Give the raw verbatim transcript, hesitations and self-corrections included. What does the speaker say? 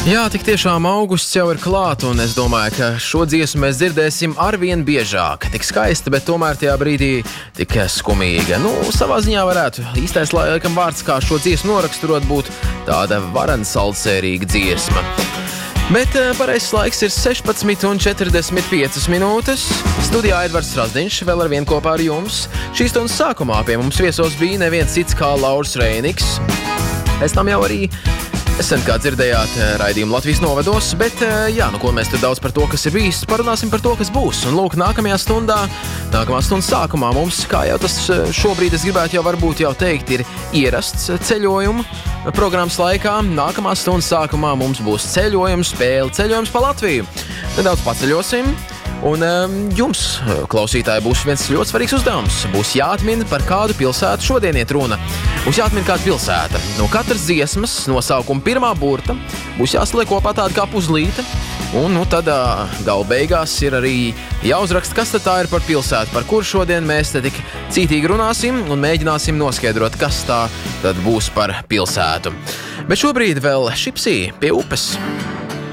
Jā, tik tiešām augusts jau ir klāt, un es domāju, ka šo dziesmu mēs dzirdēsim arvien biežāk. Tik skaista, bet tomēr tajā brīdī tik skumīga. Nu, savā ziņā varētu īstais laikam vārds, kā šo dziesmu noraksturot, būt tāda varensaldsērīga dziesma. Bet pareizs laiks ir sešpadsmit un četrdesmit piecas minūtes. Studijā Edvards Razdiņš vēl ar vienu kopā ar jums. Šīs stundas sākumā pie mums viesos bija neviens cits kā Lauris Reiniks. Pēc tam jau arī Sen kā dzirdējāt raidījumu Latvijas novados, bet jā, nu ko mēs tur daudz par to, kas ir bijis, parunāsim par to, kas būs. Un lūk, nākamajā stundā, nākamā stundas sākumā mums, kā jau tas šobrīd es gribētu jau varbūt jau teikt, ir ierasts ceļojumu programmas laikā. Nākamā stundas sākumā mums būs ceļojums, spēle, ceļojums pa Latviju. Nedaudz paceļosim. Un um, jums, klausītāji, būs viens ļoti svarīgs uzdevums. Būs jāatmin, par kādu pilsētu šodien iet runa. Būs jāatmin kāda pilsēta. No katras dziesmas nosaukuma pirmā burta būs jāsaliek kopā tāda kā puzlīte. Un nu, tad uh, gala beigās ir arī jāuzraksta, kas tad tā ir par pilsētu, par kuru šodien mēs te tik cītīgi runāsim un mēģināsim noskaidrot, kas tā tad būs par pilsētu. Bet šobrīd vēl Šipsī pie upes.